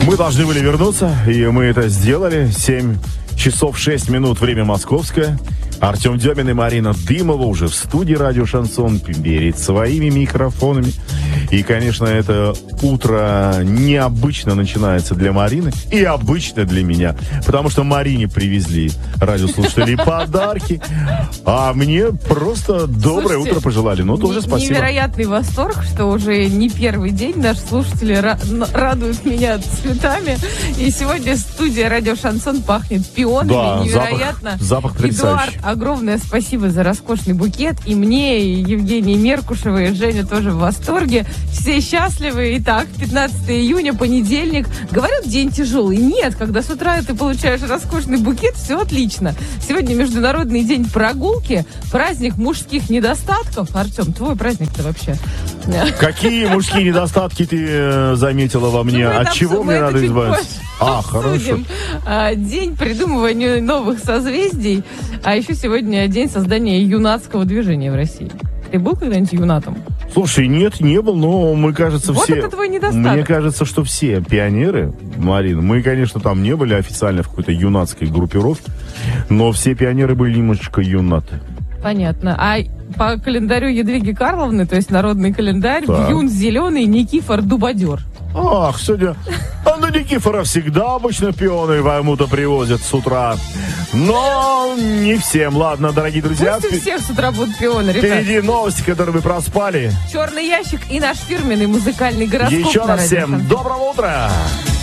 Мы должны были вернуться, и мы это сделали. 7 часов 6 минут, время московское. Артем Демин и Марина Дымова уже в студии радио «Шансон» перед своими микрофонами. И, конечно, это утро необычно начинается для Марины и обычно для меня. Потому что Марине привезли радиослушатели подарки, а мне просто доброе утро пожелали. Ну, тоже спасибо. Невероятный восторг, что уже не первый день наши слушатели радуют меня цветами. И сегодня студия радио «Шансон» пахнет пионами. Да, невероятно. Запах потрясающий. Эдуард, огромное спасибо за роскошный букет. И мне, и Евгении Меркушевой, и Женя тоже в восторге. Все счастливы. Итак, 15 июня, понедельник. Говорят, день тяжелый. Нет, когда с утра ты получаешь роскошный букет, все отлично. Сегодня Международный день прогулки, праздник мужских недостатков. Артем, твой праздник-то вообще? Какие мужские недостатки ты заметила во мне? От чего мне надо избавиться? Хорошо. День придумывания новых созвездий. А еще сегодня день создания юнацкого движения в России. Ты был когда-нибудь юнатом? Слушай, нет, не был, но мы, кажется, вот все... это твой недостаток. Мне кажется, что все пионеры, Марина, мы, конечно, там не были официально в какой-то юнацкой группировке, но все пионеры были немножечко юнаты. Понятно. А по календарю Ядвиги Карловны, то есть народный календарь, Вьюн зеленый, Никифор дубодер. Ах, сегодня... на Никифора всегда обычно пионы кому-то привозят с утра. Но не всем. Ладно, дорогие друзья. Пусть у всех с утра будут пионы, ребят. Впереди новости, которые вы проспали. Черный ящик и наш фирменный музыкальный гороскоп. Еще на раз всем доброго утра!